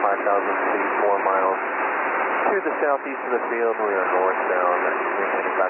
feet, 4 miles. To the southeast of the field, we are northbound, 395